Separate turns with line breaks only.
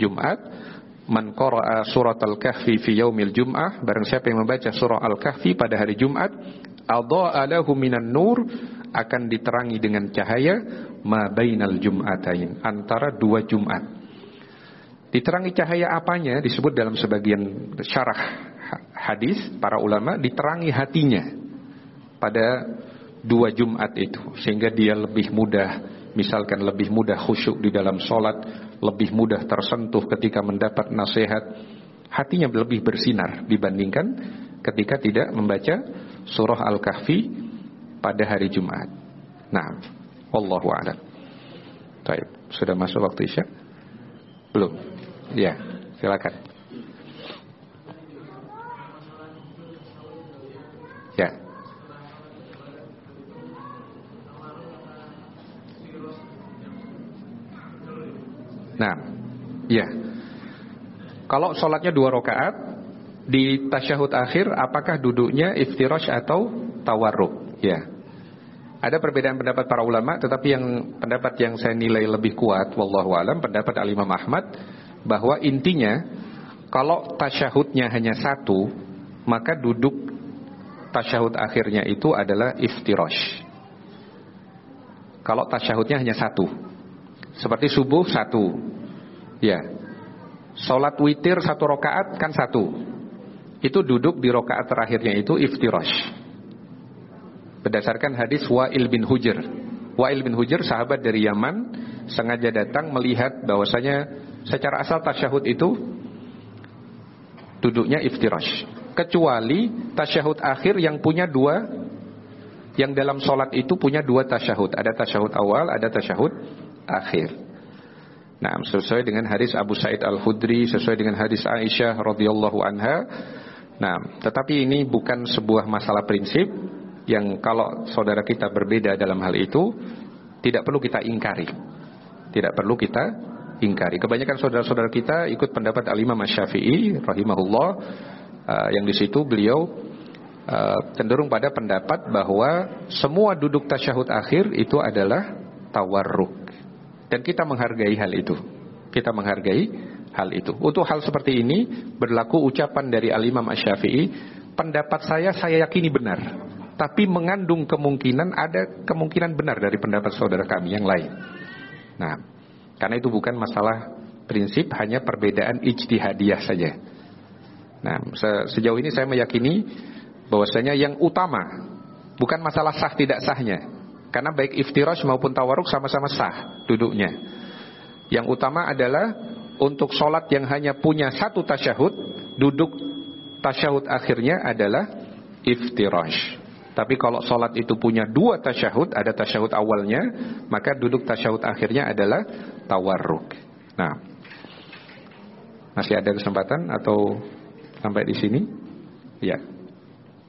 Jumat, man qara'a surat al-kahfi fi yaumil jum'ah, barang siapa yang membaca surah al-kahfi pada hari Jumat, adha'a lahu minan nur, akan diterangi dengan cahaya ma bainal jum'atain, antara dua Jumat. Diterangi cahaya apanya? Disebut dalam sebagian syarah hadis para ulama, diterangi hatinya pada dua Jumat itu, sehingga dia lebih mudah, misalkan lebih mudah khusyuk di dalam sholat, lebih mudah tersentuh ketika mendapat nasihat, hatinya lebih bersinar dibandingkan ketika tidak membaca surah Al-Kahfi pada hari Jumat. Nah, wallahu a'lam. Baik, sudah masuk waktu Isya? Belum? Ya, silakan. Ya. Nah, ya. Kalau sholatnya 2 rakaat, di tasyahud akhir apakah duduknya iftirash atau tawarruk? Ya. Ada perbedaan pendapat para ulama, tetapi pendapat yang saya nilai lebih kuat, wallahu alam, pendapat Al-Imam Ahmad, bahwa intinya kalau tasyahudnya hanya 1, maka duduk tasyahud akhirnya itu adalah iftirash. Kalau tasyahudnya hanya 1, seperti subuh 1, ya, sholat witir 1 rakaat kan 1, itu duduk di rakaat terakhirnya itu iftirash. Berdasarkan hadis Wa'il bin Hujr. Wa'il bin Hujr, sahabat dari Yaman, sengaja datang melihat bahwasanya secara asal tasyahud itu duduknya iftirash, kecuali tasyahud akhir yang punya 2, yang dalam sholat itu punya 2 tasyahud. Ada tasyahud awal, ada tasyahud akhir. Nah, sesuai dengan hadis Abu Sa'id Al-Khudri, sesuai dengan hadis Aisyah radhiyallahu anha. Nah, tetapi ini bukan sebuah masalah prinsip yang kalau saudara kita berbeda dalam hal itu tidak perlu kita ingkari. Tidak perlu kita ingkari. Kebanyakan saudara-saudara kita ikut pendapat Al-Imam Asy-Syafi'i rahimahullah, yang di situ beliau cenderung pada pendapat bahwa semua duduk tasyahud akhir itu adalah tawarruk. Dan kita menghargai hal itu. Kita menghargai hal itu. Untuk hal seperti ini berlaku ucapan dari Al-Imam Asy-Syafi'i, pendapat saya yakini benar, tapi mengandung kemungkinan, ada kemungkinan benar dari pendapat saudara kami yang lain. Nah, karena itu bukan masalah prinsip, hanya perbedaan ijtihadiyah saja. Nah, sejauh ini saya meyakini bahwasanya yang utama bukan masalah sah tidak sahnya, karena baik iftirash maupun tawarruk sama-sama sah duduknya. Yang utama adalah untuk sholat yang hanya punya 1 tasyahud, duduk tasyahud akhirnya adalah iftirash. Tapi kalau sholat itu punya 2 tasyahud, ada tasyahud awalnya, maka duduk tasyahud akhirnya adalah tawarruk. Nah, masih ada kesempatan atau sampai di sini? Ya.